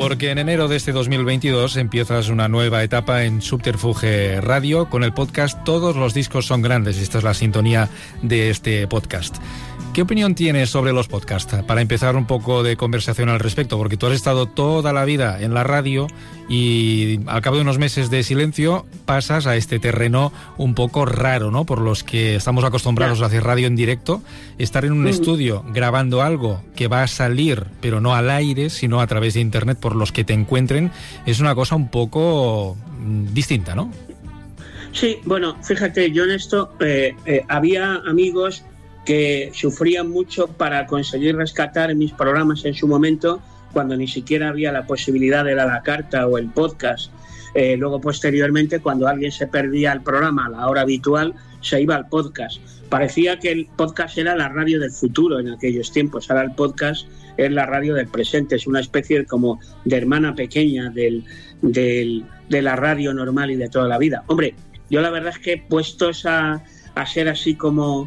Porque en enero de este 2022 empiezas una nueva etapa en Subterfuge Radio con el podcast Todos los discos son grandes. Esta es la sintonía de este podcast. ¿Qué opinión tienes sobre los podcasts? Para empezar un poco de conversación al respecto, porque tú has estado toda la vida en la radio y al cabo de unos meses de silencio pasas a este terreno un poco raro, ¿no? Por los que estamos acostumbrados a hacer radio en directo, estar en un estudio grabando algo que va a salir, pero no al aire, sino a través de internet por los que te encuentren, es una cosa un poco distinta, ¿no? Sí, bueno, fíjate, yo en esto había amigos que sufrían mucho para conseguir rescatar mis programas en su momento, cuando ni siquiera había la posibilidad de la carta o el podcast. Luego, posteriormente, cuando alguien se perdía el programa a la hora habitual, se iba al podcast. Parecía que el podcast era la radio del futuro en aquellos tiempos. Ahora el podcast es la radio del presente. Es una especie como de hermana pequeña de la radio normal y de toda la vida. Hombre, yo la verdad es que puestos a ser así como...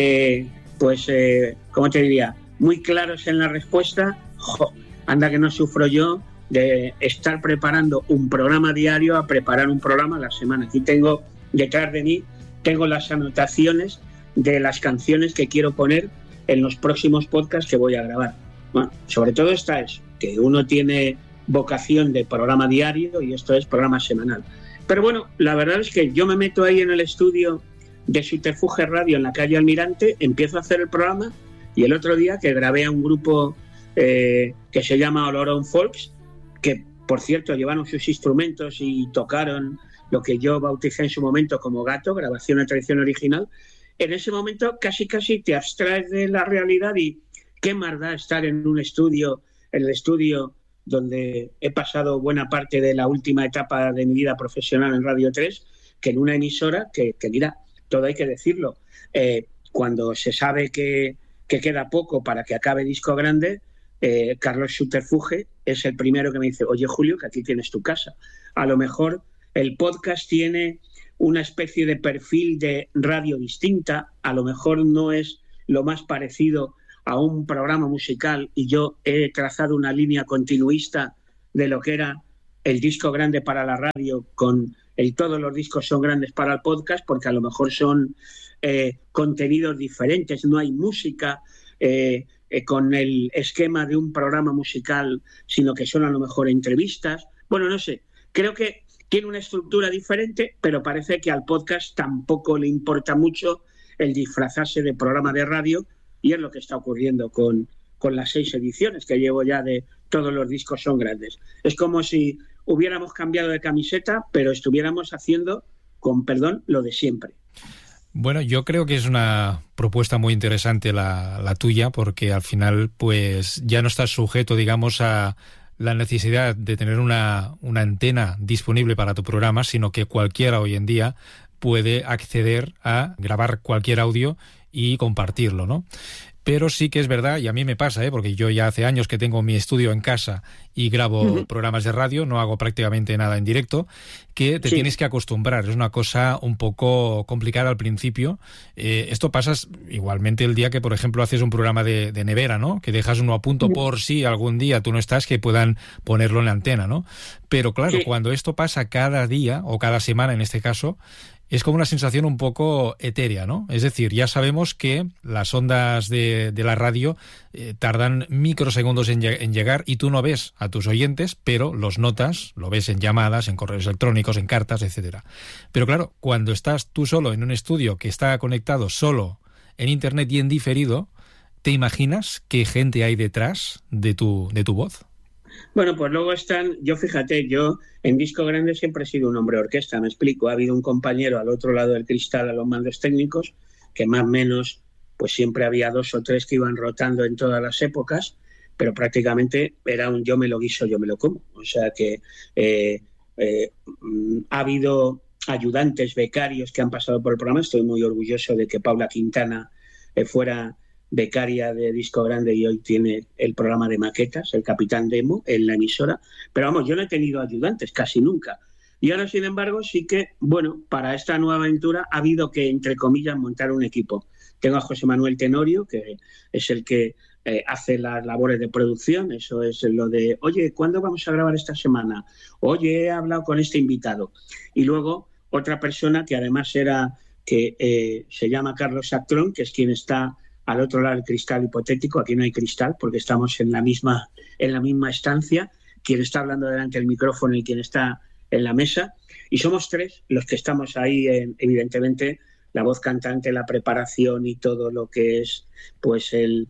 ¿cómo te diría? Muy claros en la respuesta. Anda que no sufro yo de estar preparando un programa diario a preparar un programa a la semana. Aquí tengo detrás de mí, tengo las anotaciones de las canciones que quiero poner en los próximos podcasts que voy a grabar. Bueno, sobre todo está eso, que uno tiene vocación de programa diario y esto es programa semanal. Pero bueno, la verdad es que yo me meto ahí en el estudio de Subterfuge Radio en la calle Almirante, empiezo a hacer el programa y el otro día que grabé a un grupo que se llama Oloron Folks, que por cierto llevaron sus instrumentos y tocaron lo que yo bauticé en su momento como Gato, grabación de tradición original. En ese momento casi te abstraes de la realidad y qué más da estar en un estudio, en el estudio donde he pasado buena parte de la última etapa de mi vida profesional en Radio 3, que en una emisora que mira, todo hay que decirlo, cuando se sabe que queda poco para que acabe Disco Grande, Carlos Subterfuge es el primero que me dice: oye Julio, que aquí tienes tu casa. A lo mejor el podcast tiene una especie de perfil de radio distinta, a lo mejor no es lo más parecido a un programa musical y yo he trazado una línea continuista de lo que era el disco grande para la radio con todos los discos son grandes para el podcast, porque a lo mejor son contenidos diferentes, no hay música con el esquema de un programa musical, sino que son a lo mejor entrevistas. Bueno, no sé, creo que tiene una estructura diferente, pero parece que al podcast tampoco le importa mucho el disfrazarse de programa de radio, y es lo que está ocurriendo con las 6 ediciones que llevo ya de Todos los discos son grandes. Es como si hubiéramos cambiado de camiseta, pero estuviéramos haciendo, con perdón, lo de siempre. Bueno, yo creo que es una propuesta muy interesante la tuya, porque al final pues ya no estás sujeto, digamos, a la necesidad de tener una antena disponible para tu programa, sino que cualquiera hoy en día puede acceder a grabar cualquier audio y compartirlo, ¿no? Pero sí que es verdad, y a mí me pasa, porque yo ya hace años que tengo mi estudio en casa y grabo programas de radio, no hago prácticamente nada en directo, que te tienes que acostumbrar. Es una cosa un poco complicada al principio. Esto pasa igualmente el día que, por ejemplo, haces un programa de nevera, ¿no? Que dejas uno a punto por si algún día tú no estás, que puedan ponerlo en la antena, ¿no? Pero claro, cuando esto pasa cada día, o cada semana en este caso, es como una sensación un poco etérea, ¿no? Es decir, ya sabemos que las ondas de la radio tardan microsegundos en llegar y tú no ves a tus oyentes, pero los notas, lo ves en llamadas, en correos electrónicos, en cartas, etcétera. Pero claro, cuando estás tú solo en un estudio que está conectado solo en internet y en diferido, ¿te imaginas qué gente hay detrás de tu voz? Bueno, pues luego están, yo en Disco Grande siempre he sido un hombre orquesta, me explico. Ha habido un compañero al otro lado del cristal a los mandos técnicos, que más o menos, pues siempre había 2 o 3 que iban rotando en todas las épocas, pero prácticamente era un yo me lo guiso, yo me lo como. O sea que ha habido ayudantes, becarios que han pasado por el programa. Estoy muy orgulloso de que Paula Quintana fuera becaria de Disco Grande y hoy tiene el programa de maquetas, el Capitán Demo, en la emisora. Pero vamos, yo no he tenido ayudantes, casi nunca. Y ahora, sin embargo, sí que, bueno, para esta nueva aventura ha habido que, entre comillas, montar un equipo. Tengo a José Manuel Tenorio, que es el que hace las labores de producción. Eso es lo de, oye, ¿cuándo vamos a grabar esta semana? Oye, he hablado con este invitado. Y luego otra persona que además se llama Carlos Actrón, que es quien está al otro lado del cristal hipotético. Aquí no hay cristal porque estamos en la misma estancia, quien está hablando delante del micrófono y quien está en la mesa, y somos tres los que estamos ahí, evidentemente, la voz cantante, la preparación y todo lo que es pues el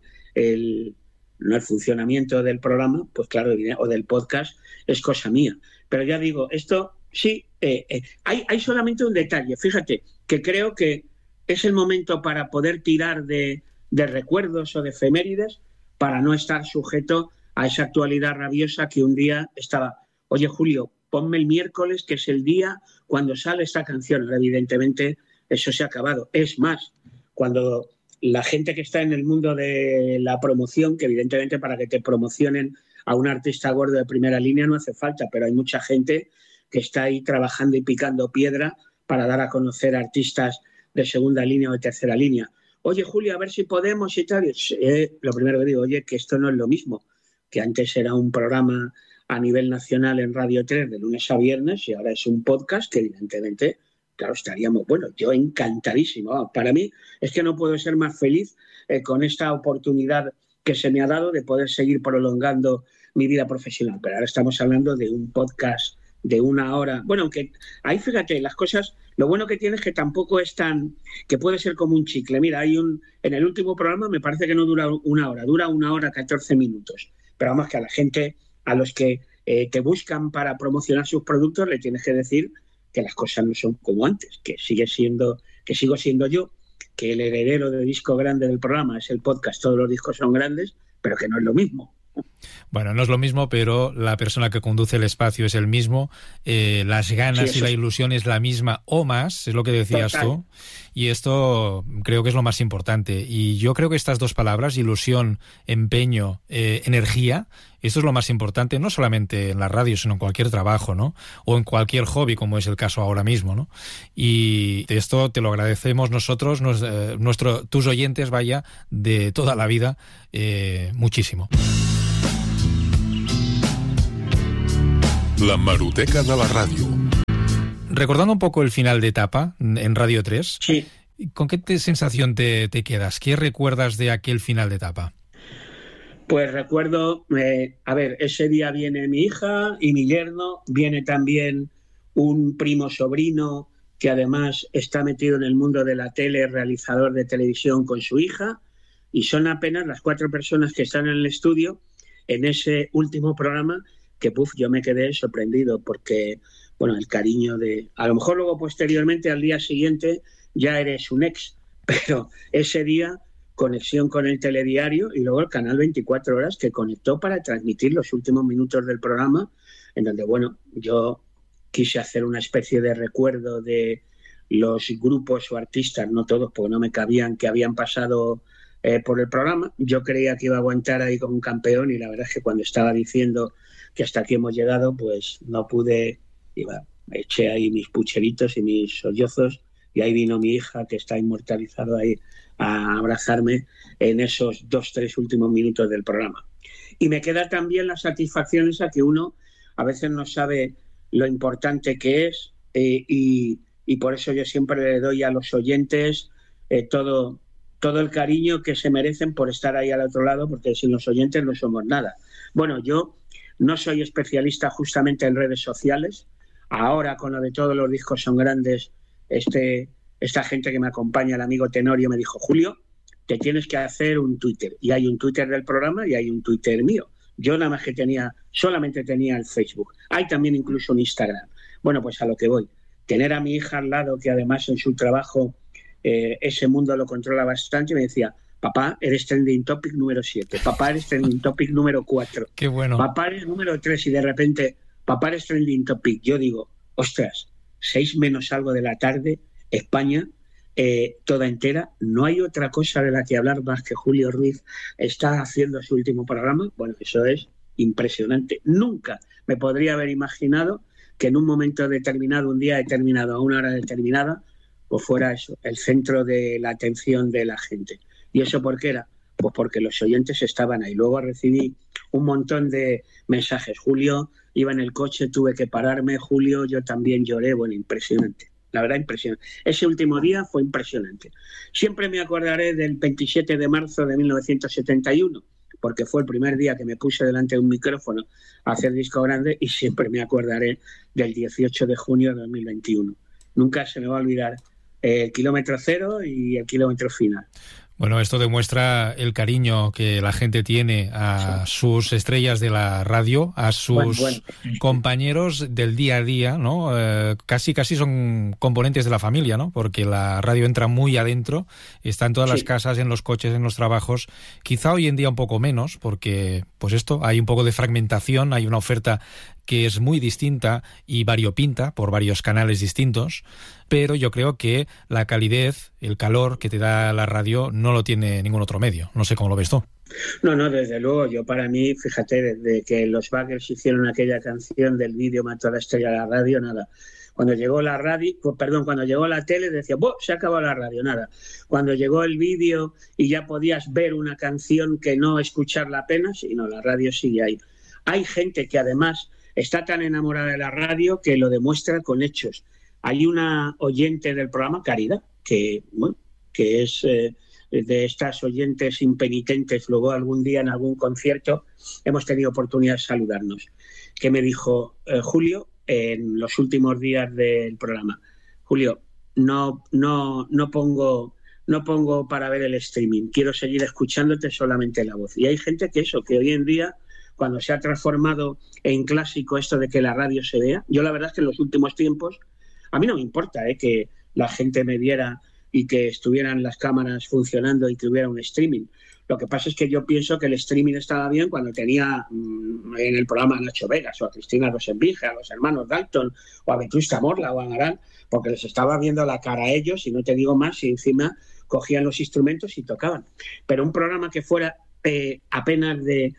funcionamiento del programa, pues claro, o del podcast, es cosa mía. Pero ya digo, esto sí, hay solamente un detalle, fíjate, que creo que es el momento para poder tirar de recuerdos o de efemérides para no estar sujeto a esa actualidad rabiosa que un día estaba, oye Julio, ponme el miércoles, que es el día cuando sale esta canción. Ahora, evidentemente, eso se ha acabado. Es más, cuando la gente que está en el mundo de la promoción, que evidentemente para que te promocionen a un artista gordo de primera línea no hace falta, pero hay mucha gente que está ahí trabajando y picando piedra para dar a conocer artistas de segunda línea o de tercera línea. Oye, Julio, a ver si podemos y tal. Lo primero que digo, oye, que esto no es lo mismo, que antes era un programa a nivel nacional en Radio 3 de lunes a viernes y ahora es un podcast que evidentemente, claro, estaríamos, bueno, yo encantadísimo. Para mí es que no puedo ser más feliz con esta oportunidad que se me ha dado de poder seguir prolongando mi vida profesional. Pero ahora estamos hablando de un podcast de 1 hora. Bueno, aunque ahí fíjate, las cosas, lo bueno que tiene es que tampoco es tan, que puede ser como un chicle. Mira, en el último programa me parece que no dura 1 hora, dura 1 hora 14 minutos. Pero vamos, que a la gente, a los que te buscan para promocionar sus productos, le tienes que decir que las cosas no son como antes, que sigo siendo yo, que el heredero del disco grande del programa es el podcast, todos los discos son grandes, pero que no es lo mismo. Bueno, no es lo mismo, pero la persona que conduce el espacio es el mismo, las ganas sí, y la ilusión es la misma o más, es lo que decías tú, y esto creo que es lo más importante. Y yo creo que estas dos palabras, ilusión, empeño, energía, esto es lo más importante, no solamente en la radio, sino en cualquier trabajo, ¿no? O en cualquier hobby, como es el caso ahora mismo, ¿no? Y esto te lo agradecemos nosotros, tus oyentes, vaya, de toda la vida, muchísimo. La Maruteca de la ràdio. Recordando un poco el final de etapa en Radio 3, sí. ¿Con qué sensación te quedas? ¿Qué recuerdas de aquel final de etapa? Pues recuerdo, ese día viene mi hija y mi yerno, viene también un primo sobrino que además está metido en el mundo de la tele, realizador de televisión con su hija, y son apenas las 4 personas que están en el estudio en ese último programa que yo me quedé sorprendido porque, bueno, el cariño de... A lo mejor luego posteriormente, al día siguiente, ya eres un ex, pero ese día, conexión con el telediario y luego el canal 24 horas que conectó para transmitir los últimos minutos del programa, en donde, bueno, yo quise hacer una especie de recuerdo de los grupos o artistas, no todos, porque no me cabían, que habían pasado por el programa. Yo creía que iba a aguantar ahí como un campeón y la verdad es que cuando estaba diciendo que hasta aquí hemos llegado, pues no pude, eché ahí mis pucheritos y mis sollozos y ahí vino mi hija que está inmortalizado ahí a abrazarme en esos 2-3 últimos minutos del programa. Y me queda también la satisfacción esa que uno a veces no sabe lo importante que es y por eso yo siempre le doy a los oyentes todo el cariño que se merecen por estar ahí al otro lado, porque sin los oyentes no somos nada. Bueno, yo no soy especialista justamente en redes sociales. Ahora, con lo de todos los discos son grandes, esta gente que me acompaña, el amigo Tenorio, me dijo, Julio, te tienes que hacer un Twitter. Y hay un Twitter del programa y hay un Twitter mío. Yo nada más que solamente tenía el Facebook. Hay también incluso un Instagram. Bueno, pues a lo que voy. Tener a mi hija al lado, que además en su trabajo ese mundo lo controla bastante, y me decía, papá, eres trending topic número 7, papá, eres trending topic número 4, qué bueno. Papá, eres número 3, y de repente, papá, eres trending topic. Yo digo, ostras, 6 menos algo de la tarde, España, toda entera, no hay otra cosa de la que hablar más que Julio Ruiz está haciendo su último programa. Bueno, eso es impresionante. Nunca me podría haber imaginado que en un momento determinado, un día determinado, a una hora determinada, pues fuera eso, el centro de la atención de la gente. ¿Y eso por qué era? Pues porque los oyentes estaban ahí. Luego recibí un montón de mensajes. Julio, iba en el coche, tuve que pararme. Julio, yo también lloré. Bueno, impresionante. La verdad, impresionante. Ese último día fue impresionante. Siempre me acordaré del 27 de marzo de 1971, porque fue el primer día que me puse delante de un micrófono a hacer disco grande, y siempre me acordaré del 18 de junio de 2021. Nunca se me va a olvidar el kilómetro cero y el kilómetro final. Bueno, esto demuestra el cariño que la gente tiene a sus estrellas de la radio, a sus compañeros del día a día, ¿no? Casi son componentes de la familia, ¿no? Porque la radio entra muy adentro, está en todas las casas, en los coches, en los trabajos. Quizá hoy en día un poco menos, porque pues hay un poco de fragmentación, hay una oferta que es muy distinta y variopinta por varios canales distintos, pero yo creo que la calidez, el calor que te da la radio no lo tiene ningún otro medio. No sé cómo lo ves tú. No, desde luego. Yo, para mí, fíjate, desde que los Buggles hicieron aquella canción del vídeo Mató a la estrella de la radio, nada. Cuando llegó la radio, cuando llegó la tele decía, se ha acabado la radio, nada. Cuando llegó el vídeo y ya podías ver una canción que no escucharla apenas, y no, la radio sigue ahí. Hay gente que además está tan enamorada de la radio que lo demuestra con hechos. Hay una oyente del programa, Caridad, que es de estas oyentes impenitentes. Luego algún día en algún concierto hemos tenido oportunidad de saludarnos, que me dijo, Julio, en los últimos días del programa, Julio, no pongo para ver el streaming, quiero seguir escuchándote solamente la voz. Y hay gente que hoy en día, cuando se ha transformado en clásico esto de que la radio se vea, yo la verdad es que en los últimos tiempos, a mí no me importa que la gente me viera y que estuvieran las cámaras funcionando y que hubiera un streaming. Lo que pasa es que yo pienso que el streaming estaba bien cuando tenía en el programa a Nacho Vegas o a Cristina Rosenvinge, a los hermanos Dalton o a Vetusta Morla o a Angarán, porque les estaba viendo la cara a ellos, y no te digo más, y encima cogían los instrumentos y tocaban. Pero un programa que fuera apenas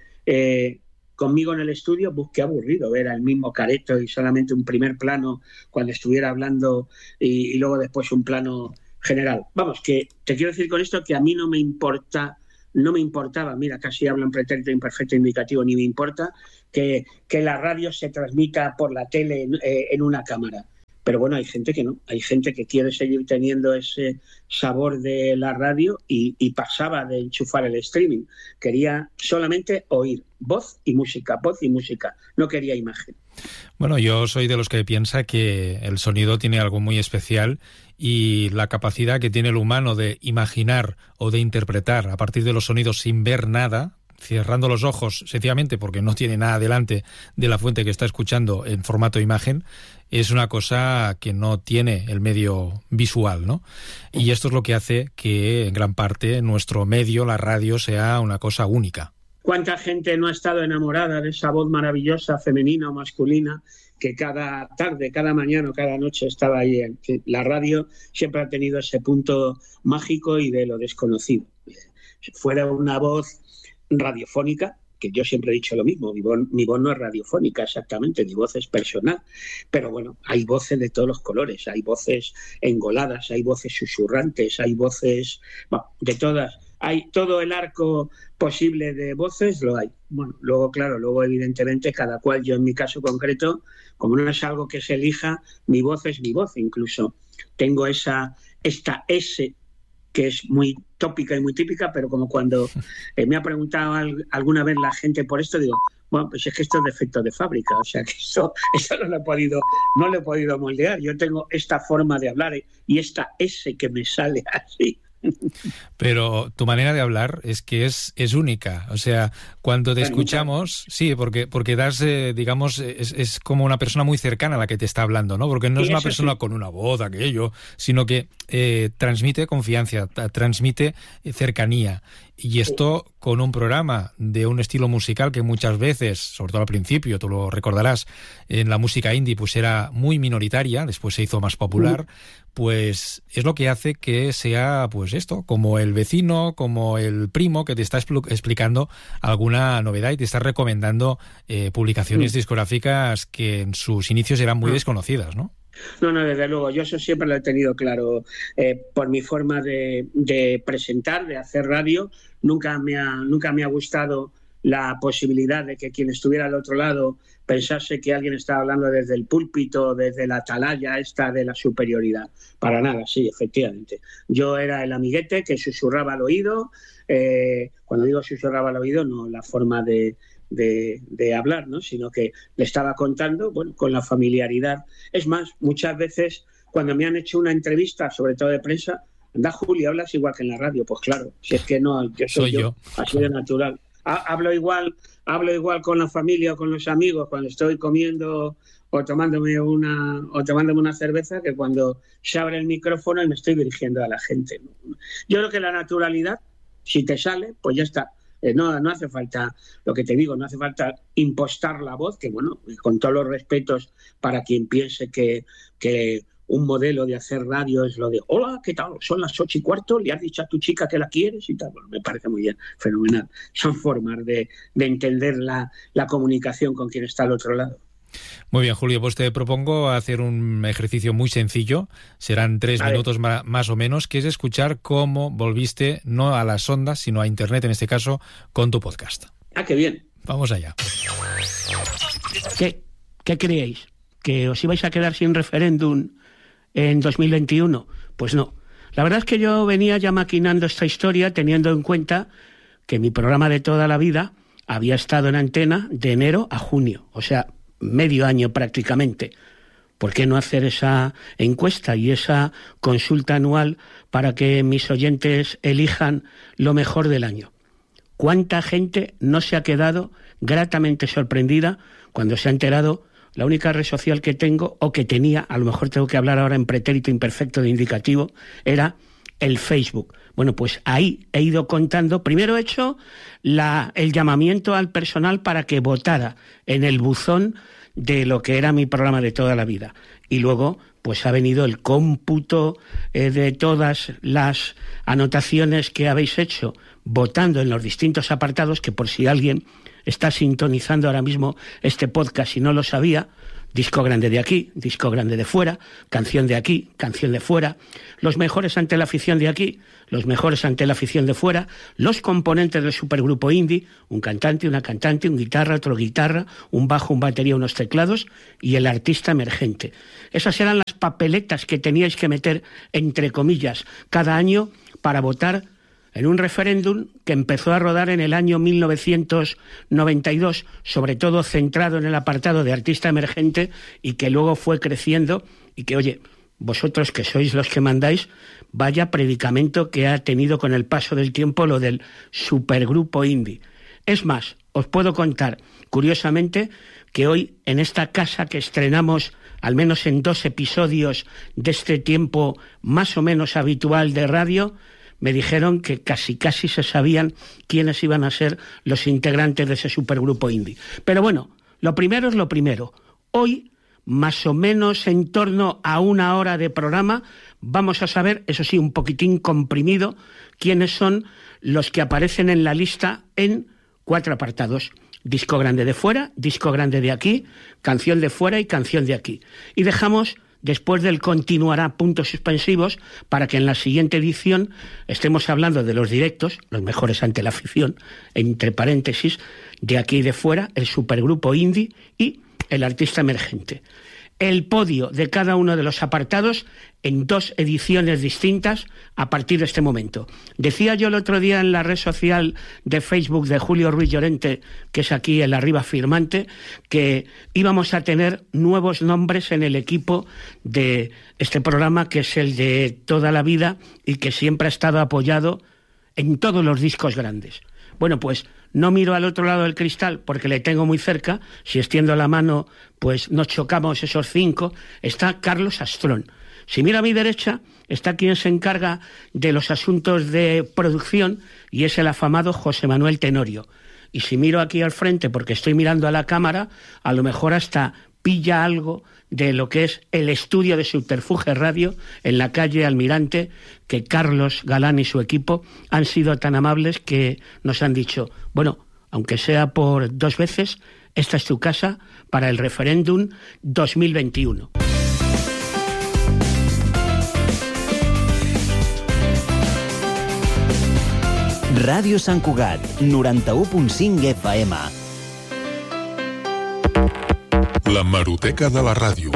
de conmigo en el estudio, qué aburrido ver al mismo careto y solamente un primer plano cuando estuviera hablando y luego después un plano general. Vamos, que te quiero decir con esto que a mí no me importaba, mira, casi hablo en pretérito imperfecto indicativo, ni me importa que la radio se transmita por la tele en una cámara. Pero bueno, hay gente que no, hay gente que quiere seguir teniendo ese sabor de la radio y pasaba de enchufar el streaming. Quería solamente oír voz y música, no quería imagen. Bueno, yo soy de los que piensa que el sonido tiene algo muy especial, y la capacidad que tiene el humano de imaginar o de interpretar a partir de los sonidos sin ver nada, cerrando los ojos sencillamente porque no tiene nada delante de la fuente que está escuchando en formato de imagen, es una cosa que no tiene el medio visual, ¿no? Y esto es lo que hace que en gran parte nuestro medio, la radio, sea una cosa única. ¿Cuánta gente no ha estado enamorada de esa voz maravillosa, femenina o masculina, que cada tarde, cada mañana o cada noche estaba ahí? La radio siempre ha tenido ese punto mágico y de lo desconocido. Fuera una voz radiofónica, que yo siempre he dicho lo mismo, mi voz no es radiofónica exactamente, mi voz es personal, pero bueno, hay voces de todos los colores, hay voces engoladas, hay voces susurrantes, hay voces, de todas, hay todo el arco posible de voces, lo hay. Bueno, luego evidentemente cada cual, yo en mi caso concreto, como no es algo que se elija, mi voz es mi voz, incluso tengo esta S que es muy tópica y muy típica, pero como cuando me ha preguntado alguna vez la gente por esto, digo, bueno, pues es que esto es defecto de fábrica, o sea que eso no lo he podido moldear. Yo tengo esta forma de hablar y esta S que me sale así. Pero tu manera de hablar es que es única, o sea, cuando te escuchamos, sí, porque das, digamos, es como una persona muy cercana a la que te está hablando, ¿no? Porque no es una persona con una voz, aquello, sino que transmite confianza, transmite cercanía. Y esto con un programa de un estilo musical que muchas veces, sobre todo al principio, tú lo recordarás, en la música indie pues era muy minoritaria, después se hizo más popular, pues es lo que hace que sea pues esto, como el vecino, como el primo que te está explicando alguna novedad y te está recomendando publicaciones discográficas que en sus inicios eran muy desconocidas, ¿no? No, desde luego, yo eso siempre lo he tenido claro. Por mi forma de presentar, de hacer radio, nunca me ha gustado la posibilidad de que quien estuviera al otro lado pensase que alguien estaba hablando desde el púlpito, desde la atalaya esta de la superioridad. Para nada, sí, efectivamente. Yo era el amiguete que susurraba al oído. Cuando digo susurraba al oído, no la forma de hablar, ¿no? Sino que le estaba contando, bueno, con la familiaridad. Es más, muchas veces cuando me han hecho una entrevista, sobre todo de prensa, anda, Julio, hablas igual que en la radio. Pues claro, si es que no, yo soy yo, así de natural. Hablo igual con la familia o con los amigos cuando estoy comiendo o tomándome una cerveza que cuando se abre el micrófono y me estoy dirigiendo a la gente. Yo creo que la naturalidad, si te sale, pues ya está. No hace falta, lo que te digo, no hace falta impostar la voz, que bueno, con todos los respetos para quien piense que un modelo de hacer radio es lo de hola, ¿qué tal? Son las 8:15, le has dicho a tu chica que la quieres y tal. Bueno, me parece muy bien, fenomenal. Son formas de entender la comunicación con quien está al otro lado. Muy bien, Julio, pues te propongo hacer un ejercicio muy sencillo, serán 3 minutos más o menos, que es escuchar cómo volviste no a las ondas, sino a Internet, en este caso, con tu podcast. ¡Ah, qué bien! Vamos allá. ¿Qué creéis? ¿Que os ibais a quedar sin referéndum en 2021? Pues no. La verdad es que yo venía ya maquinando esta historia teniendo en cuenta que mi programa de toda la vida había estado en antena de enero a junio, o sea, medio año prácticamente. ¿Por qué no hacer esa encuesta y esa consulta anual para que mis oyentes elijan lo mejor del año? ¿Cuánta gente no se ha quedado gratamente sorprendida cuando se ha enterado? La única red social que tengo, o que tenía, a lo mejor tengo que hablar ahora en pretérito imperfecto de indicativo, era el Facebook. Bueno, pues ahí he ido contando. Primero he hecho el llamamiento al personal para que votara en el buzón de lo que era mi programa de toda la vida. Y luego, pues ha venido el cómputo de todas las anotaciones que habéis hecho votando en los distintos apartados, que por si alguien está sintonizando ahora mismo este podcast y no lo sabía, disco grande de aquí, disco grande de fuera, canción de aquí, canción de fuera, los mejores ante la afición de aquí, los mejores ante la afición de fuera, los componentes del supergrupo indie, un cantante, una cantante, un guitarra, otro guitarra, un bajo, un batería, unos teclados y el artista emergente. Esas eran las papeletas que teníais que meter, entre comillas, cada año para votar en un referéndum que empezó a rodar en el año 1992, sobre todo centrado en el apartado de artista emergente, y que luego fue creciendo, y que, oye, vosotros que sois los que mandáis, vaya predicamento que ha tenido con el paso del tiempo lo del supergrupo indie. Es más, os puedo contar, curiosamente, que hoy en esta casa que estrenamos, al menos en 2 episodios de este tiempo más o menos habitual de radio, me dijeron que casi se sabían quiénes iban a ser los integrantes de ese supergrupo indie. Pero bueno, lo primero es lo primero. Hoy, más o menos en torno a 1 hora de programa, vamos a saber, eso sí, un poquitín comprimido, quiénes son los que aparecen en la lista en 4 apartados. Disco grande de fuera, disco grande de aquí, canción de fuera y canción de aquí. Y dejamos, después del continuará, puntos suspensivos, para que en la siguiente edición estemos hablando de los directos, los mejores ante la afición, entre paréntesis, de aquí y de fuera, el supergrupo indie y el artista emergente. El podio de cada uno de los apartados en 2 ediciones distintas a partir de este momento. Decía yo el otro día en la red social de Facebook de Julio Ruiz Llorente, que es aquí el arriba firmante, que íbamos a tener nuevos nombres en el equipo de este programa, que es el de toda la vida y que siempre ha estado apoyado en todos los discos grandes. Bueno, pues no miro al otro lado del cristal porque le tengo muy cerca. Si extiendo la mano, pues nos chocamos esos 5. Está Carlos Astrón. Si miro a mi derecha, está quien se encarga de los asuntos de producción y es el afamado José Manuel Tenorio. Y si miro aquí al frente, porque estoy mirando a la cámara, a lo mejor hasta pilla algo de lo que es el estudio de Subterfuge Radio en la calle Almirante, que Carlos Galán y su equipo han sido tan amables que nos han dicho, bueno, aunque sea por 2 veces, esta es tu casa para el referéndum 2021. Ràdio Sant Cugat, 91.5 FM. La Hemeroteca de la ràdio.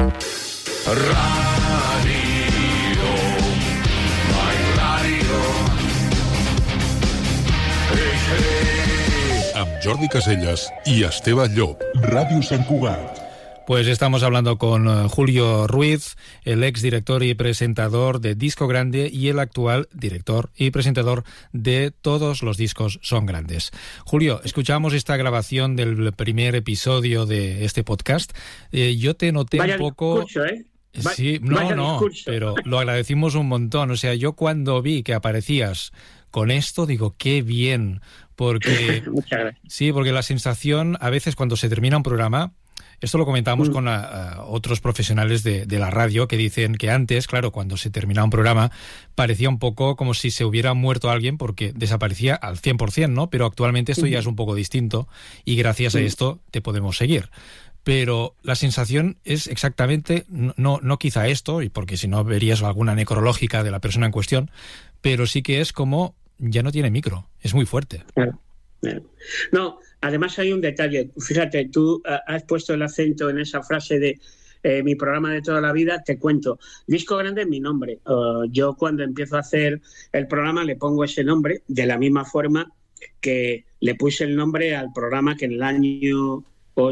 Amb Jordi Casellas y Esteve Llop. Ràdio Sant Cugat. Pues estamos hablando con Julio Ruiz, el ex director y presentador de Disco Grande y el actual director y presentador de Todos los discos son grandes. Julio, escuchamos esta grabación del primer episodio de este podcast. Yo te noté un poco... Discurso, ¿eh? Sí, no, pero lo agradecimos un montón. O sea, yo cuando vi que aparecías con esto, digo, qué bien, porque... Muchas gracias. Sí, porque la sensación, a veces cuando se termina un programa... Esto lo comentamos con otros profesionales de la radio que dicen que antes, claro, cuando se terminaba un programa, parecía un poco como si se hubiera muerto alguien porque desaparecía al 100%, ¿no? Pero actualmente esto ya es un poco distinto y gracias a esto te podemos seguir. Pero la sensación es exactamente, no quizá esto, y porque si no verías alguna necrológica de la persona en cuestión, pero sí que es como ya no tiene micro, es muy fuerte. Claro. No, además hay un detalle. Fíjate, tú has puesto el acento en esa frase de mi programa de toda la vida. Te cuento, Disco Grande es mi nombre. Yo cuando empiezo a hacer el programa le pongo ese nombre de la misma forma que le puse el nombre al programa que en el año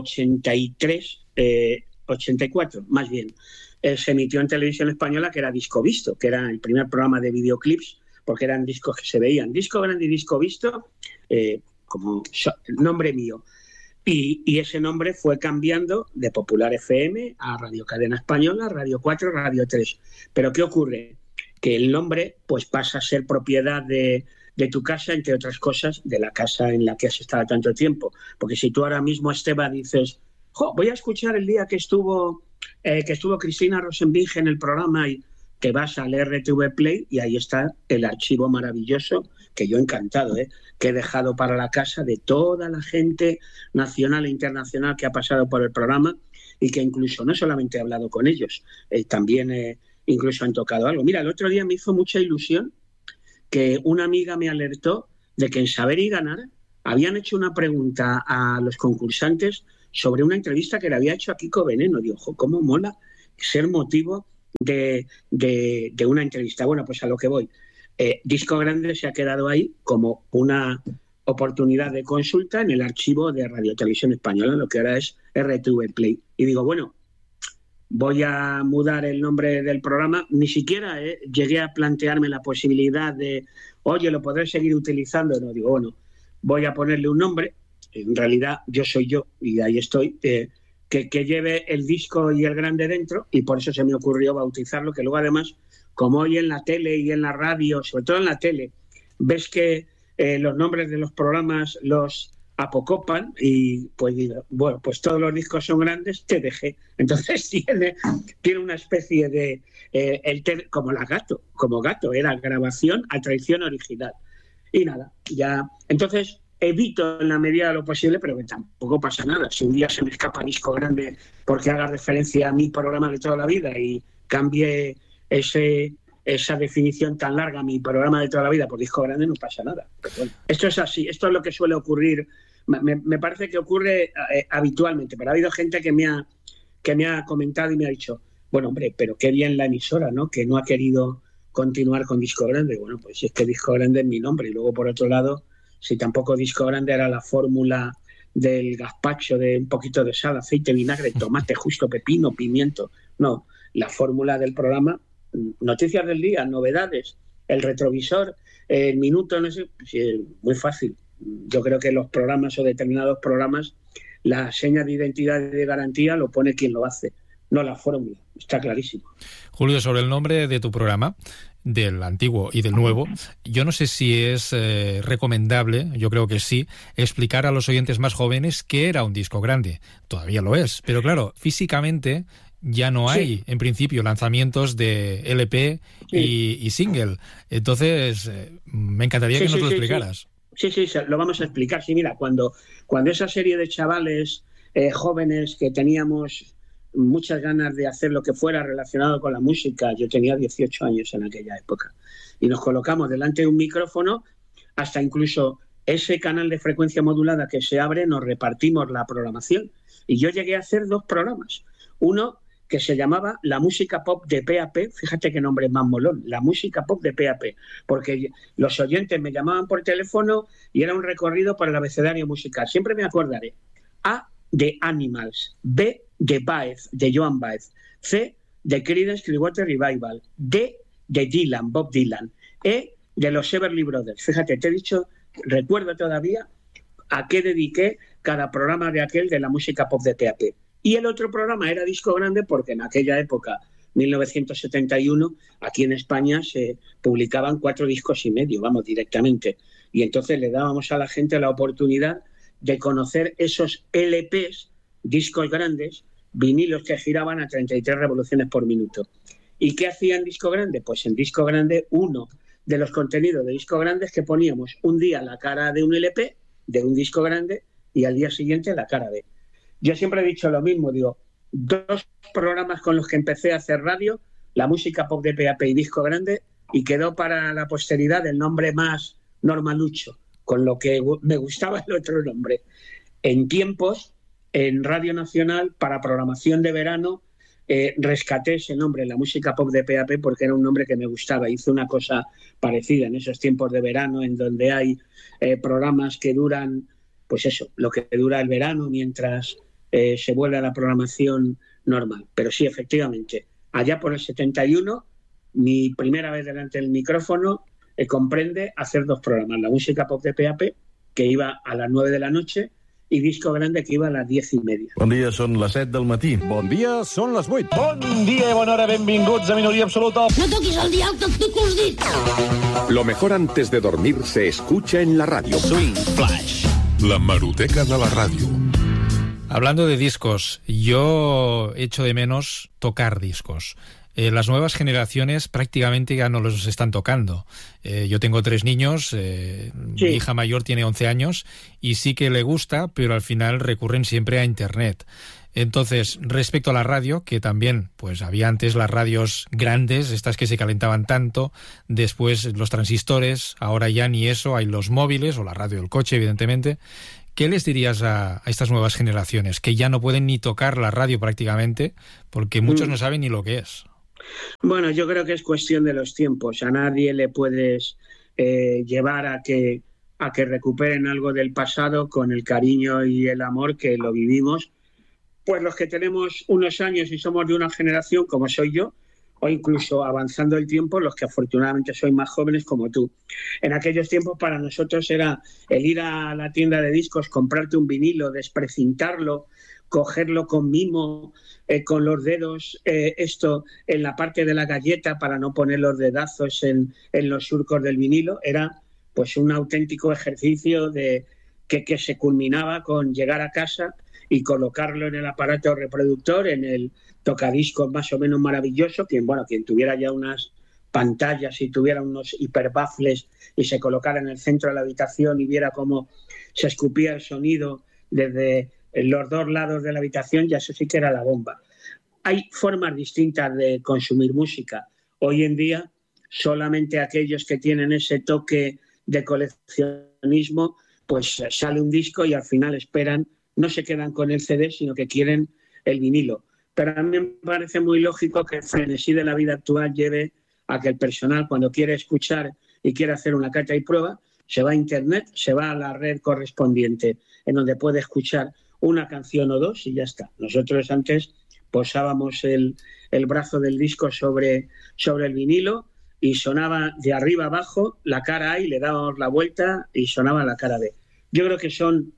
84 más bien, se emitió en televisión española, que era Disco Visto, que era el primer programa de videoclips, porque eran discos que se veían. Disco Grande y Disco Visto, como nombre mío. Y ese nombre fue cambiando de Popular FM a Radio Cadena Española, Radio 4, Radio 3. Pero ¿qué ocurre? Que el nombre pues pasa a ser propiedad de tu casa, entre otras cosas, de la casa en la que has estado tanto tiempo. Porque si tú ahora mismo, Esteba, dices, voy a escuchar el día que estuvo Cristina Rosenbinge en el programa, y te vas al RTV Play y ahí está el archivo maravilloso, que yo encantado, que he dejado para la casa de toda la gente nacional e internacional que ha pasado por el programa y que incluso no solamente he hablado con ellos, también incluso han tocado algo. Mira, el otro día me hizo mucha ilusión que una amiga me alertó de que en Saber y Ganar habían hecho una pregunta a los concursantes sobre una entrevista que le había hecho a Kiko Veneno. Digo, cómo mola ser motivo de una entrevista. Bueno, pues a lo que voy. Disco Grande se ha quedado ahí como una oportunidad de consulta en el archivo de Radio Televisión Española, lo que ahora es RTV Play. Y digo, bueno, voy a mudar el nombre del programa. Ni siquiera llegué a plantearme la posibilidad de, oye, ¿lo podré seguir utilizando? No, digo, bueno, voy a ponerle un nombre. En realidad yo soy yo y ahí estoy, que lleve el disco y el grande dentro, y por eso se me ocurrió bautizarlo, que luego además, como hoy en la tele y en la radio, sobre todo en la tele, ves que los nombres de los programas los apocopan y pues bueno, pues todos los discos son grandes, te dejé. Entonces tiene una especie de como gato, era grabación a traición original. Y nada, ya. Entonces evito en la medida de lo posible, pero que tampoco pasa nada. Si un día se me escapa Disco Grande porque haga referencia a mi programa de toda la vida y cambie esa definición tan larga, mi programa de toda la vida, por Disco Grande, no pasa nada. Pero bueno, esto es así, esto es lo que suele ocurrir. Me parece que ocurre habitualmente, pero ha habido gente que me ha comentado y me ha dicho, bueno, hombre, pero qué bien la emisora, ¿no? Que no ha querido continuar con Disco Grande. Bueno, pues es que Disco Grande es mi nombre. Y luego, por otro lado, si tampoco Disco Grande era la fórmula del gazpacho de un poquito de sal, aceite, vinagre, tomate, justo, pepino, pimiento. No, la fórmula del programa, noticias del día, novedades, el retrovisor, el minuto, no sé, muy fácil. Yo creo que los programas o determinados programas, la seña de identidad y de garantía lo pone quien lo hace, no la fórmula, está clarísimo. Julio, sobre el nombre de tu programa, del antiguo y del nuevo, yo no sé si es recomendable, yo creo que sí, explicar a los oyentes más jóvenes qué era un disco grande. Todavía lo es, pero claro, físicamente ya no hay, en principio, lanzamientos de LP y single. Entonces, me encantaría que nos lo explicaras. Sí, lo vamos a explicar. Sí, mira, cuando esa serie de chavales jóvenes que teníamos muchas ganas de hacer lo que fuera relacionado con la música, yo tenía 18 años en aquella época, y nos colocamos delante de un micrófono hasta incluso ese canal de frecuencia modulada que se abre, nos repartimos la programación. Y yo llegué a hacer 2 programas. Uno que se llamaba La Música Pop de P.A.P., fíjate qué nombre más molón, La Música Pop de P.A.P., porque los oyentes me llamaban por teléfono y era un recorrido por el abecedario musical. Siempre me acordaré. A, de Animals. B, de Baez, de Joan Baez. C, de Creedence Clearwater Revival. D, de Dylan, Bob Dylan. E, de los Everly Brothers. Fíjate, te he dicho, recuerdo todavía a qué dediqué cada programa de aquel de La Música Pop de P.A.P. Y el otro programa era Disco Grande porque en aquella época, 1971, aquí en España se publicaban 4 discos y medio, vamos, directamente. Y entonces le dábamos a la gente la oportunidad de conocer esos LPs, discos grandes, vinilos que giraban a 33 revoluciones por minuto. ¿Y qué hacía en Disco Grande? Pues en Disco Grande, uno de los contenidos de Disco Grande es que poníamos un día la cara de un LP, de un disco grande, y al día siguiente la cara de... Yo siempre he dicho lo mismo, digo, 2 programas con los que empecé a hacer radio, La Música Pop de P.A.P. y Disco Grande, y quedó para la posteridad el nombre más normalucho, con lo que me gustaba el otro nombre. En tiempos, en Radio Nacional, para programación de verano, rescaté ese nombre, La Música Pop de P.A.P., porque era un nombre que me gustaba. Hice una cosa parecida en esos tiempos de verano, en donde hay programas que duran, pues eso, lo que dura el verano, mientras se vuelve a la programación normal. Pero sí, efectivamente, allá por el 71, mi primera vez delante del micrófono comprende hacer 2 programas, La Música Pop de P.A.P., que iba a las 9 de la noche, i Disco Grande, que iba a las 10:30. Bon dia, són les 7 del matí. Bon dia, són les 8. Bon dia i bona hora, benvinguts a Minoria Absoluta. No toquis el dial, que et pico els dits. Lo mejor antes de dormir se escucha en la radio. Swing Flash. La Maruteca de la radio. Hablando de discos, yo echo de menos tocar discos. Las nuevas generaciones prácticamente ya no los están tocando. Yo tengo 3 niños, sí. Mi hija mayor tiene 11 años y sí que le gusta, pero al final recurren siempre a Internet. Entonces, respecto a la radio, que también pues había antes las radios grandes, estas que se calentaban tanto, después los transistores, ahora ya ni eso, hay los móviles o la radio del coche, evidentemente. ¿Qué les dirías a estas nuevas generaciones que ya no pueden ni tocar la radio prácticamente porque muchos no saben ni lo que es? Bueno, yo creo que es cuestión de los tiempos. A nadie le puedes llevar a que recuperen algo del pasado con el cariño y el amor que lo vivimos. Pues los que tenemos unos años y somos de una generación como soy yo, o incluso avanzando el tiempo, los que afortunadamente sois más jóvenes como tú. En aquellos tiempos para nosotros era el ir a la tienda de discos, comprarte un vinilo, desprecintarlo, cogerlo con mimo, con los dedos, esto en la parte de la galleta para no poner los dedazos en los surcos del vinilo. Era pues un auténtico ejercicio de que se culminaba con llegar a casa y colocarlo en el aparato reproductor, en el tocadiscos más o menos maravilloso, quien tuviera ya unas pantallas y tuviera unos hiperbafles y se colocara en el centro de la habitación y viera cómo se escupía el sonido desde los 2 lados de la habitación, ya eso sí que era la bomba. Hay formas distintas de consumir música. Hoy en día, solamente aquellos que tienen ese toque de coleccionismo, pues sale un disco y al final esperan, no se quedan con el CD, sino que quieren el vinilo. Pero a mí me parece muy lógico que el frenesí de la vida actual lleve a que el personal, cuando quiere escuchar y quiere hacer una cata y prueba, se va a Internet, se va a la red correspondiente, en donde puede escuchar una canción o 2 y ya está. Nosotros antes posábamos el brazo del disco sobre el vinilo y sonaba de arriba abajo la cara A y le dábamos la vuelta y sonaba la cara B. Yo creo que son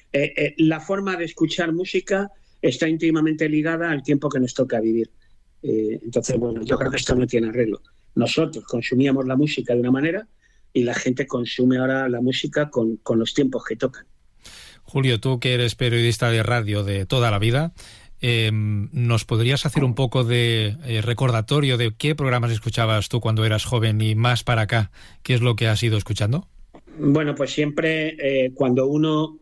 la forma de escuchar música está íntimamente ligada al tiempo que nos toca vivir. Entonces, bueno, yo creo que esto no tiene arreglo. Nosotros consumíamos la música de una manera y la gente consume ahora la música con los tiempos que tocan. Julio, tú que eres periodista de radio de toda la vida, ¿nos podrías hacer un poco de recordatorio de qué programas escuchabas tú cuando eras joven y más para acá? ¿Qué es lo que has ido escuchando? Bueno, pues siempre cuando uno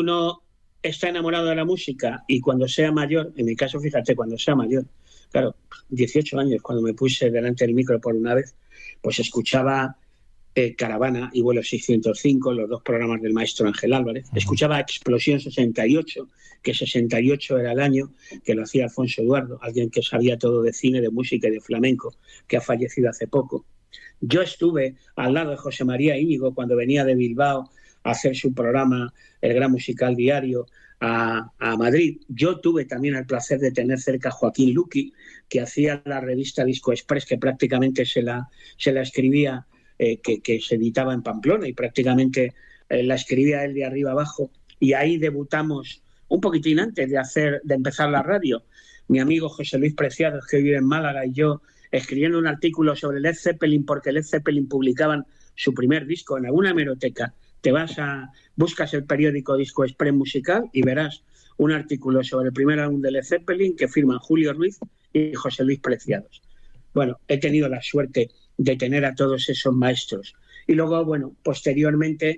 está enamorado de la música y cuando sea mayor, en mi caso, fíjate, cuando sea mayor, claro, 18 años, cuando me puse delante del micro por una vez, pues escuchaba Caravana y Vuelo 605, los dos programas del maestro Ángel Álvarez. Escuchaba Explosión 68, que 68 era el año, que lo hacía Alfonso Eduardo, alguien que sabía todo de cine, de música y de flamenco, que ha fallecido hace poco. Yo estuve al lado de José María Íñigo cuando venía de Bilbao a hacer su programa El Gran Musical Diario a Madrid. Yo tuve también el placer de tener cerca a Joaquín Luqui, que hacía la revista Disco Express, que prácticamente se la escribía, que se editaba en Pamplona, y prácticamente la escribía él de arriba abajo. Y ahí debutamos un poquitín antes de empezar la radio. Mi amigo José Luis Preciados, que vive en Málaga, y yo escribiendo un artículo sobre Led Zeppelin, porque Led Zeppelin publicaban su primer disco en alguna hemeroteca. Buscas el periódico Disco Express Musical y verás un artículo sobre el primer álbum de Led Zeppelin que firman Julio Ruiz y José Luis Preciados. Bueno, he tenido la suerte de tener a todos esos maestros. Y luego, bueno, posteriormente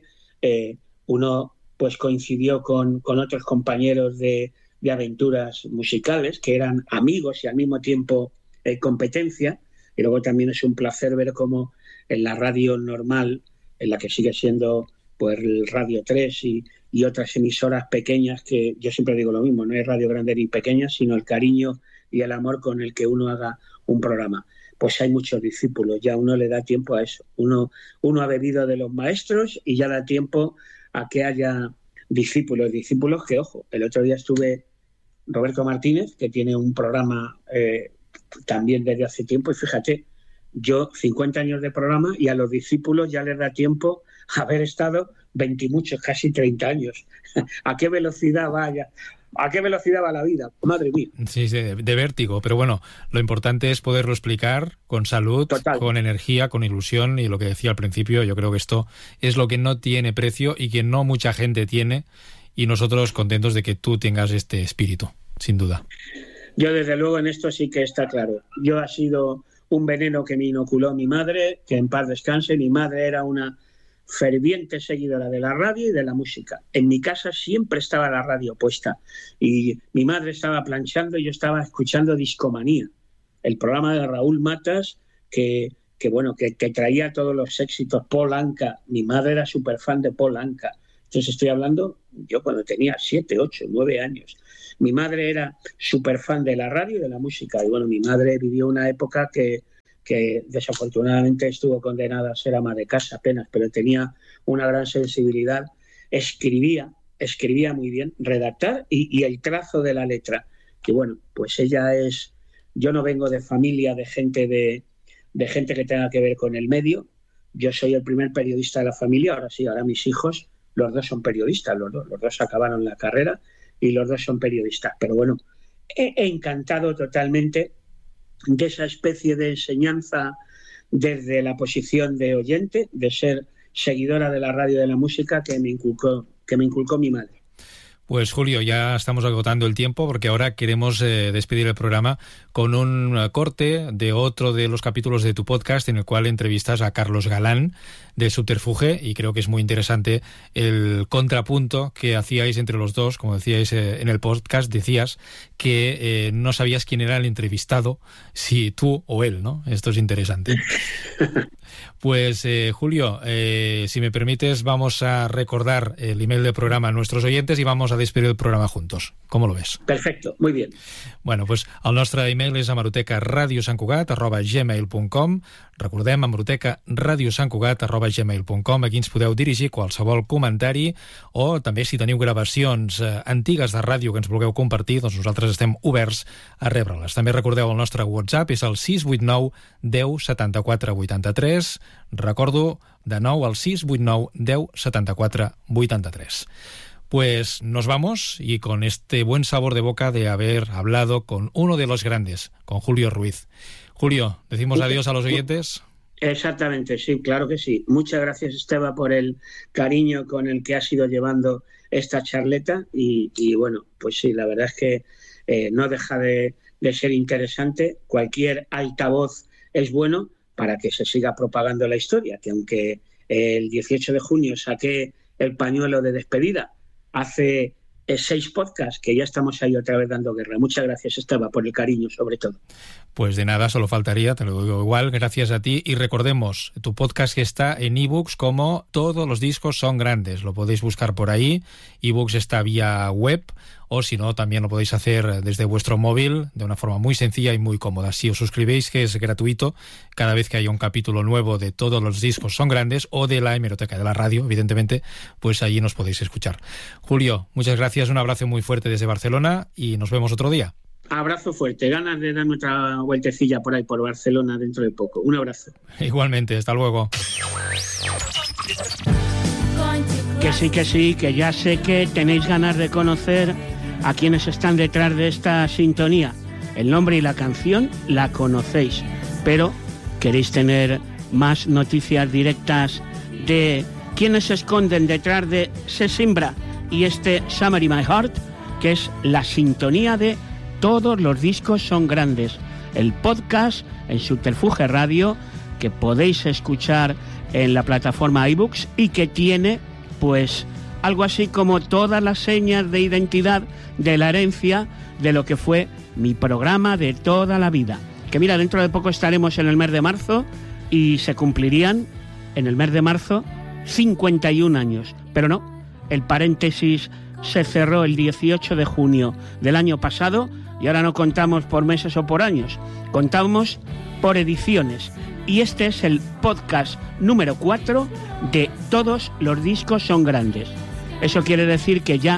uno pues coincidió con otros compañeros de aventuras musicales que eran amigos y al mismo tiempo competencia. Y luego también es un placer ver cómo en la radio normal, en la que sigue siendo pues el Radio 3 y otras emisoras pequeñas, que yo siempre digo lo mismo, no hay radio grande ni pequeña, sino el cariño y el amor con el que uno haga un programa. Pues hay muchos discípulos, ya uno le da tiempo a eso. Uno ha bebido de los maestros y ya da tiempo a que haya discípulos que, ojo, el otro día estuve Roberto Martínez, que tiene un programa también desde hace tiempo, y fíjate, yo 50 años de programa y a los discípulos ya les da tiempo haber estado 20 y muchos, casi 30 años. ¿A qué velocidad vaya? ¿A qué velocidad va la vida? Madre mía. Sí, de vértigo. Pero bueno, lo importante es poderlo explicar con salud, total, con energía, con ilusión. Y lo que decía al principio, yo creo que esto es lo que no tiene precio y que no mucha gente tiene. Y nosotros contentos de que tú tengas este espíritu, sin duda. Yo desde luego en esto sí que está claro. Yo ha sido un veneno que me inoculó mi madre, que en paz descanse. Mi madre era una ferviente seguidora de la radio y de la música. En mi casa siempre estaba la radio puesta y mi madre estaba planchando y yo estaba escuchando Discomanía, el programa de Raúl Matas que traía todos los éxitos. Paul Anka, mi madre era súper fan de Paul Anka. Entonces estoy hablando yo cuando tenía 7, 8, 9 años. Mi madre era súper fan de la radio y de la música. Y bueno, mi madre vivió una época que desafortunadamente estuvo condenada a ser ama de casa apenas, pero tenía una gran sensibilidad, escribía muy bien, redactar y el trazo de la letra, que bueno, pues ella es, yo no vengo de familia de gente que tenga que ver con el medio, yo soy el primer periodista de la familia, ahora mis hijos, los dos son periodistas, los dos acabaron la carrera y los dos son periodistas, pero bueno, he encantado totalmente de esa especie de enseñanza desde la posición de oyente, de ser seguidora de la radio y de la música que me inculcó mi madre. Pues Julio, ya estamos agotando el tiempo porque ahora queremos despedir el programa con un corte de otro de los capítulos de tu podcast en el cual entrevistas a Carlos Galán de Subterfuge, y creo que es muy interesante el contrapunto que hacíais entre los dos. Como decíais en el podcast, decías que no sabías quién era el entrevistado, si tú o él, ¿no? Esto es interesante. Pues Julio, si me permites, vamos a recordar el email del programa a nuestros oyentes i vamos a despedir el programa juntos. Com lo ves? Perfecto, muy bien. Bueno, pues el nostre email és hemeroteca.radiosantcugat@gmail.com. Recordem, hemeroteca.radiosantcugat@gmail.com. Aquí ens podeu dirigir qualsevol comentari, o també si teniu gravacions antigues de ràdio que ens vulgueu compartir, doncs nosaltres estem oberts a rebre-les. També recordeu, el nostre WhatsApp és el 689 10 74 83. Recordo de nou el 689 10 74 83. Pues nos vamos, y con este buen sabor de boca de haber hablado con uno de los grandes, con Julio Ruiz. Julio, ¿decimos adiós a los oyentes? Exactamente, sí, claro que sí. Muchas gracias, Esteba, por el cariño con el que has ido llevando esta charleta y bueno, pues sí, la verdad es que no deja de ser interesante. Cualquier altavoz es bueno para que se siga propagando la historia, que aunque el 18 de junio saqué el pañuelo de despedida, hace 6 podcasts, que ya estamos ahí otra vez dando guerra. Muchas gracias, Esteba, por el cariño, sobre todo. Pues de nada, solo faltaría, te lo digo igual, gracias a ti. Y recordemos, tu podcast que está en ebooks como Todos los discos son grandes. Lo podéis buscar por ahí. Ebooks está vía web, o si no, también lo podéis hacer desde vuestro móvil de una forma muy sencilla y muy cómoda. Si os suscribéis, que es gratuito, cada vez que haya un capítulo nuevo de Todos los discos son grandes, o de la hemeroteca de la radio, evidentemente, pues allí nos podéis escuchar. Julio, muchas gracias, un abrazo muy fuerte desde Barcelona y nos vemos otro día. Abrazo fuerte, ganas de darme otra vueltecilla por ahí, por Barcelona, dentro de poco. Un abrazo. Igualmente, hasta luego. Que sí, que ya sé que tenéis ganas de conocer a quienes están detrás de esta sintonía. El nombre y la canción la conocéis, pero queréis tener más noticias directas de quienes se esconden detrás de Sesimbra y este Summer in My Heart, que es la sintonía de Todos los discos son grandes, el podcast en Subterfuge Radio que podéis escuchar en la plataforma iBooks y que tiene pues algo así como todas las señas de identidad de la herencia de lo que fue mi programa de toda la vida. Que mira, dentro de poco estaremos en el mes de marzo y se cumplirían en el mes de marzo 51 años. Pero no, el paréntesis se cerró el 18 de junio del año pasado y ahora no contamos por meses o por años, contamos por ediciones. Y este es el podcast número 4 de Todos los discos son grandes. Eso quiere decir que ya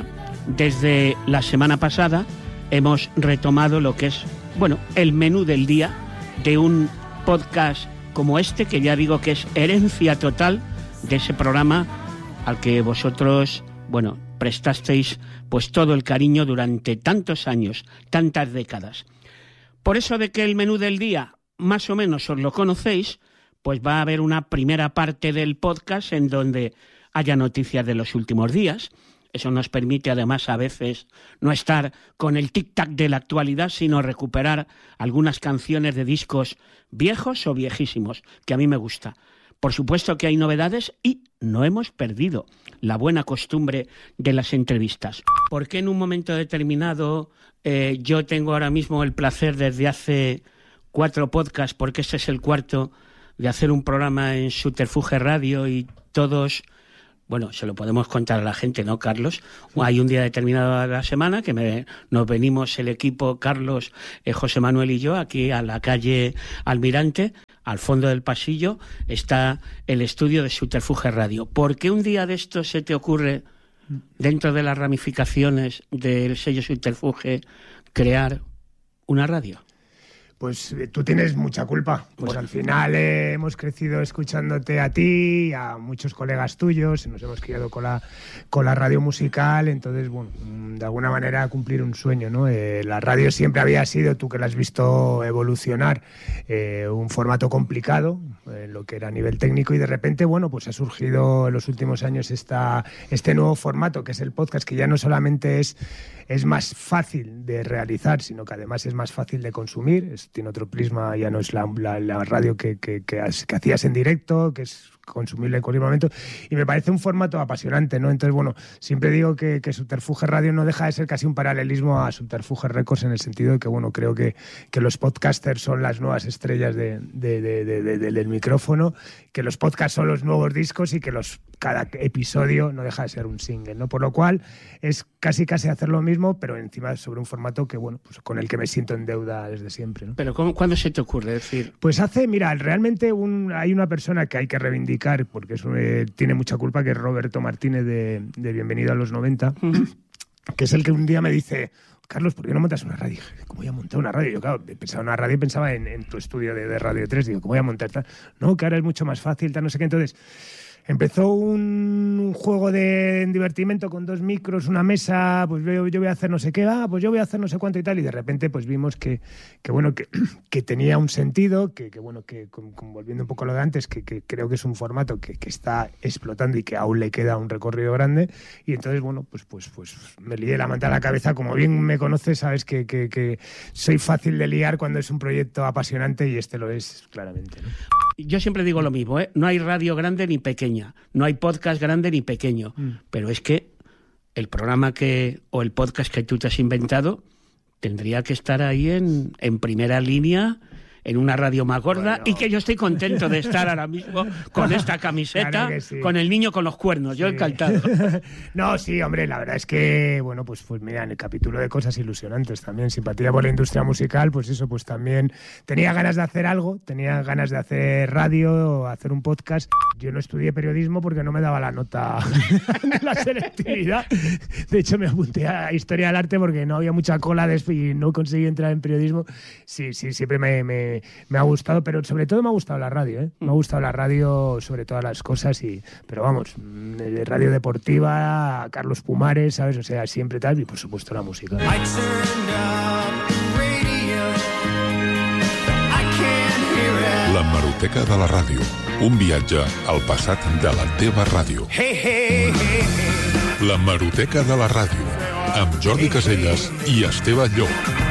desde la semana pasada hemos retomado lo que es, bueno, el menú del día de un podcast como este, que ya digo que es herencia total de ese programa al que vosotros, bueno, prestasteis pues todo el cariño durante tantos años, tantas décadas. Por eso de que el menú del día más o menos os lo conocéis, pues va a haber una primera parte del podcast en donde haya noticias de los últimos días. Eso nos permite además a veces no estar con el tic-tac de la actualidad, sino recuperar algunas canciones de discos viejos o viejísimos, que a mí me gusta. Por supuesto que hay novedades y no hemos perdido la buena costumbre de las entrevistas. ¿Por qué en un momento determinado yo tengo ahora mismo el placer desde hace 4 podcasts, porque este es el 4, de hacer un programa en Subterfuge Radio y todos, bueno, se lo podemos contar a la gente, ¿no, Carlos? Hay un día determinado de la semana que nos venimos el equipo, Carlos, José Manuel y yo, aquí a la calle Almirante. Al fondo del pasillo está el estudio de Subterfuge Radio. ¿Por qué un día de estos se te ocurre, dentro de las ramificaciones del sello Subterfuge, crear una radio? Pues tú tienes mucha culpa. Pues al final hemos crecido escuchándote a ti, a muchos colegas tuyos, nos hemos criado con la radio musical, entonces, bueno, de alguna manera cumplir un sueño, ¿no? La radio siempre había sido, tú que la has visto evolucionar, un formato complicado, lo que era a nivel técnico, y de repente, bueno, pues ha surgido en los últimos años este nuevo formato, que es el podcast, que ya no solamente es más fácil de realizar, sino que además es más fácil de consumir. Tiene otro prisma, ya no es la radio que hacías en directo, que es consumible en cualquier momento, y me parece un formato apasionante, ¿no? Entonces, bueno, siempre digo que Subterfuge Radio no deja de ser casi un paralelismo a Subterfuge Records, en el sentido de que, bueno, creo que los podcasters son las nuevas estrellas del micrófono, que los podcasts son los nuevos discos y que cada episodio no deja de ser un single, ¿no? Por lo cual es casi hacer lo mismo, pero encima sobre un formato que, bueno, pues con el que me siento en deuda desde siempre, ¿no? Pero ¿cuándo se te ocurre decir? Pues realmente hay una persona que hay que reivindicar, porque tiene mucha culpa, que es Roberto Martínez de Bienvenido a los 90, que es el que un día me dice: Carlos, ¿por qué no montas una radio? ¿Cómo voy a montar una radio? Yo, claro, pensaba en una radio y pensaba en tu estudio de Radio 3. Digo, ¿cómo voy a montar tal? No, que ahora es mucho más fácil, tal, no sé qué. Entonces empezó un juego de divertimento con 2 micros, una mesa, pues yo voy a hacer no sé qué, pues yo voy a hacer no sé cuánto y tal, y de repente pues vimos que tenía un sentido, que volviendo un poco a lo de antes, que creo que es un formato que está explotando y que aún le queda un recorrido grande, y entonces, bueno, pues me lié la manta a la cabeza. Como bien me conoces, sabes que soy fácil de liar cuando es un proyecto apasionante, y este lo es claramente, ¿no? Yo siempre digo lo mismo, ¿eh? No hay radio grande ni pequeña, no hay podcast grande ni pequeño, pero es que el programa o el podcast que tú te has inventado tendría que estar ahí en primera línea, en una radio más gorda, y que yo estoy contento de estar ahora mismo con esta camiseta, claro sí. Con el niño con los cuernos, yo encantado. No, sí, hombre, la verdad es que, bueno, pues mira, en el capítulo de cosas ilusionantes también, simpatía por la industria musical, pues eso, pues también tenía ganas de hacer algo, tenía ganas de hacer radio, hacer un podcast. Yo no estudié periodismo porque no me daba la nota de la selectividad. De hecho, me apunté a Historia del Arte porque no había mucha cola y no conseguí entrar en periodismo. Sí, siempre me ha gustado, pero sobre todo me ha gustado la radio, ¿eh? Me ha gustado la radio sobre todas las cosas, pero vamos, de radio deportiva, Carlos Pumares, ¿sabes? O sea, siempre tal, y por supuesto la música. L'Hemeroteca de la ràdio. Un viatge al passat de la teva ràdio. L'Hemeroteca de la ràdio. Amb Jordi Casellas i Esteve Llop.